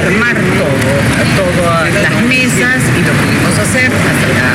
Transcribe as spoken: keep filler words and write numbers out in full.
armar todo, todas las mesas y lo pudimos hacer.